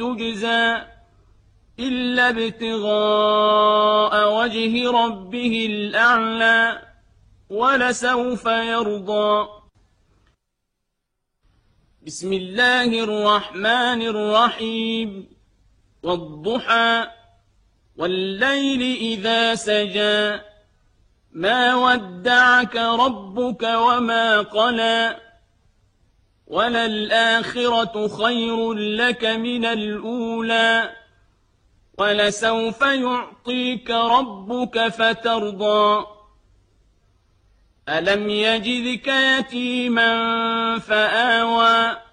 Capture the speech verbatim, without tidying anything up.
تجزى إلا ابتغاء وجه ربه الأعلى ولسوف يرضى. بسم الله الرحمن الرحيم. والضحى والليل إذا سجى ما ودعك ربك وما قلى وللآخرة خير لك من الأولى ولسوف يعطيك ربك فترضى. ألم يجدك يتيما فآوى